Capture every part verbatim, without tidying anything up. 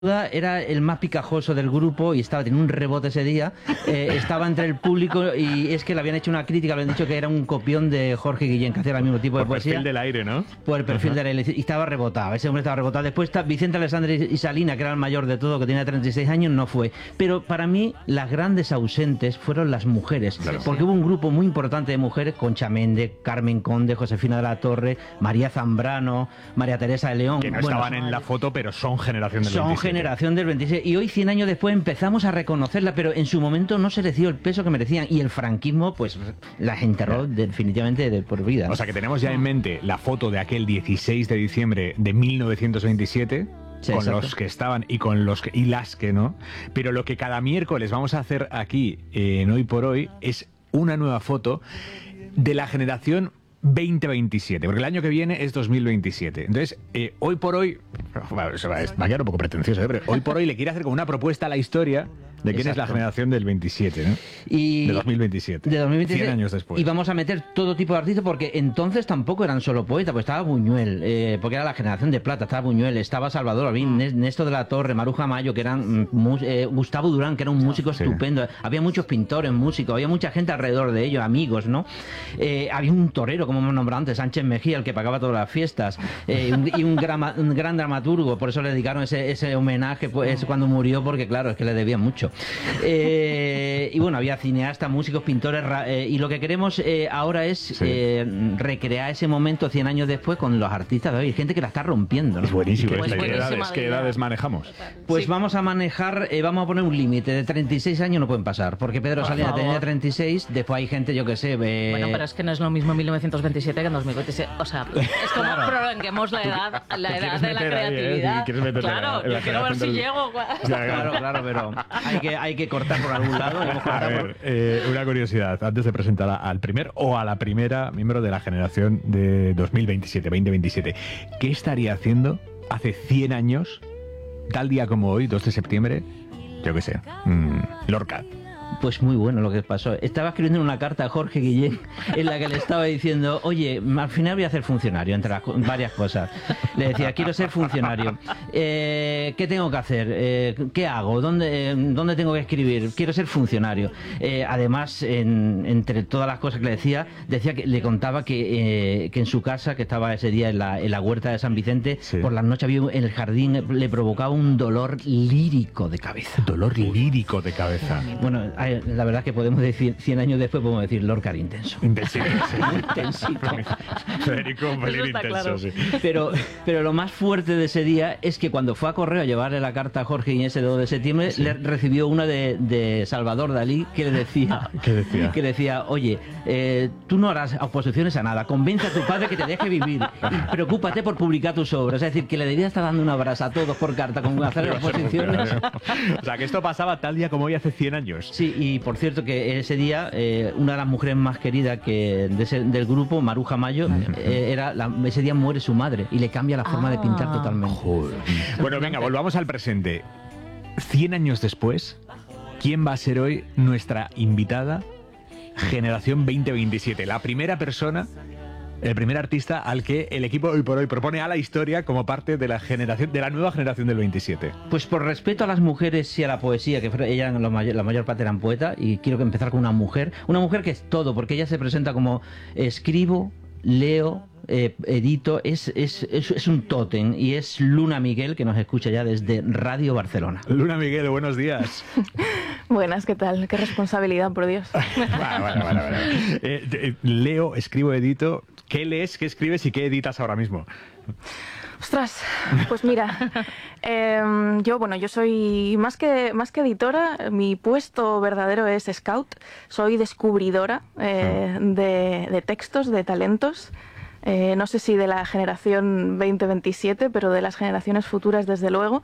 Era el más picajoso del grupo y estaba teniendo un rebote ese día. Eh, estaba entre el público y es que le habían hecho una crítica, le habían dicho que era un copión de Jorge Guillén, que hacía el mismo tipo de Por poesía. perfil del aire, ¿no? Por el perfil del aire. Y estaba rebotado, ese hombre estaba rebotado. Después está Vicente Alessandri y Salina, que era el mayor de todo, que tenía treinta y seis años, no fue. Pero para mí, las grandes ausentes fueron las mujeres. Claro. Porque hubo un grupo muy importante de mujeres: Concha Méndez, Carmen Conde, Josefina de la Torre, María Zambrano, María Teresa de León. Que no bueno, estaban en la foto, pero son generación del son veintisiete. Son generación del veintisiete. Y hoy, cien años después, empezamos a reconocerla, pero en su momento no se les dio el peso que merecían. Y el franquismo, pues, las enterró definitivamente de por vida. O sea, que tenemos ya en mente la foto de aquel dieciséis de diciembre de mil novecientos veintisiete... Sí, con exacto. Los que estaban y con los que, y las que no. Pero lo que cada miércoles vamos a hacer aquí eh, en Hoy por Hoy es una nueva foto de la generación veinte veintisiete, porque el año que viene es dos mil veintisiete. Entonces, eh, hoy por hoy, bueno, eso va a quedar un poco pretencioso, ¿eh? Pero hoy por hoy le quiere hacer como una propuesta a la historia de quién Exacto. es la generación del veintisiete, ¿no? Y de dos mil veintisiete. De dos mil veintisiete. cien años después. Y vamos a meter todo tipo de artistas, porque entonces tampoco eran solo poetas, pues estaba Buñuel, eh, porque era la generación de plata, estaba Buñuel, estaba Salvador Albín, Néstor de la Torre, Maruja Mayo, que eran eh, Gustavo Durán, que era un músico sí. estupendo. Había muchos pintores, músicos, había mucha gente alrededor de ellos, amigos, ¿no? Eh, había un torero, como hemos nombrado antes, Sánchez Mejía, el que pagaba todas las fiestas, eh, un, y un, grama, un gran dramaturgo, por eso le dedicaron ese, ese homenaje pues, cuando murió, porque claro, es que le debían mucho. Eh, Eh, y bueno, había cineastas, músicos, pintores, eh, y lo que queremos eh, ahora es sí. eh, recrear ese momento cien años después con los artistas de hoy. Hay gente que la está rompiendo, ¿no? Es buenísimo. Pues ¿Qué, edades, ¿Qué edades manejamos? Pues sí. vamos a manejar, eh, vamos a poner un límite. De treinta y seis años no pueden pasar, porque Pedro Salinas tenía treinta y seis, después hay gente, yo que sé... Eh... Bueno, pero es que no es lo mismo en mil novecientos veintisiete que en dos mil veintisiete. O sea, es como claro. prolonguemos la edad, la edad de la creatividad. Ahí, ¿eh? Claro, yo quiero ver si del... llego. Claro, claro, pero hay que, hay que cortar por algún lado. A ver, eh, una curiosidad, antes de presentar al primer o a la primera miembro de la generación de dos mil veintisiete, veinte veintisiete, ¿qué estaría haciendo hace cien años, tal día como hoy, dos de septiembre, yo qué sé, mmm, Lorca? Pues muy bueno lo que pasó. Estaba escribiendo una carta a Jorge Guillén en la que le estaba diciendo: oye, al final voy a ser funcionario, entre las, varias cosas. Le decía: quiero ser funcionario. Eh, ¿Qué tengo que hacer? Eh, ¿Qué hago? ¿Dónde, eh, ¿Dónde tengo que escribir? Quiero ser funcionario. Eh, además, en, entre todas las cosas que le decía, decía que le contaba que, eh, que en su casa, que estaba ese día en la, en la huerta de San Vicente, sí. por las noches había en el jardín, le provocaba un dolor lírico de cabeza. Dolor lírico de cabeza. Bueno, la verdad es que podemos decir, cien años después podemos decir Lorca intenso. Intensito. Muy intensito. Federico, un pelín intenso, claro. sí. Pero, pero lo más fuerte de ese día es que cuando fue a correo a llevarle la carta a Jorge Guillén ese dos de septiembre, sí. le recibió una de, de Salvador Dalí que le decía, ¿Qué decía? que decía, oye, eh, tú no harás oposiciones a nada, convence a tu padre que te deje vivir y preocúpate por publicar tus obras. Es decir, que le debía estar dando un abrazo a todos por carta con hacer oposiciones. O sea, que esto pasaba tal día como hoy hace cien años. Sí, y por cierto que ese día eh, una de las mujeres más queridas que de ese, del grupo, Maruja Mayo, eh, era la, ese día muere su madre y le cambia la forma ah. de pintar totalmente. Joder. Bueno, venga, volvamos al presente. cien años después, ¿quién va a ser hoy nuestra invitada generación veinte veintisiete? La primera persona, el primer artista al que el equipo Hoy por Hoy propone a la historia como parte de la generación, de la nueva generación del veintisiete. Pues por respeto a las mujeres y a la poesía, que ella la mayor, la mayor parte eran poetas, y quiero que empezar con una mujer, una mujer que es todo, porque ella se presenta como escribo, leo, eh, edito, es, es, es, es un tótem, y es Luna Miguel, que nos escucha ya desde Radio Barcelona. Luna Miguel, buenos días. Buenas, ¿qué tal? Qué responsabilidad, por Dios. Bueno, bueno, bueno, bueno. Eh, eh, leo, escribo, edito. ¿Qué lees, qué escribes y qué editas ahora mismo? Ostras, pues mira, eh, yo bueno, yo soy más que más que editora, mi puesto verdadero es scout, soy descubridora eh, de, de textos, de talentos. Eh, no sé si de la generación veinte veintisiete, pero de las generaciones futuras desde luego.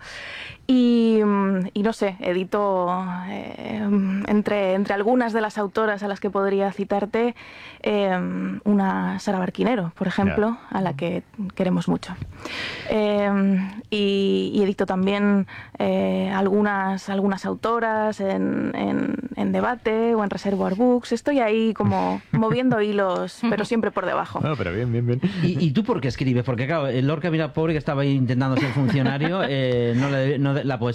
Y, y no sé, edito eh, entre, entre algunas de las autoras a las que podría citarte, eh, una Sara Barquinero, por ejemplo, yeah. a la que queremos mucho. Eh, y, y edito también eh, algunas, algunas autoras en, en, en Debate o en Reservoir Books. Estoy ahí como moviendo hilos, pero siempre por debajo. No, pero bien, bien. también. ¿Y, ¿Y tú por qué escribes? Porque claro, el Lorca, mira, pobre que estaba ahí intentando ser funcionario, eh, no le, no, la poesía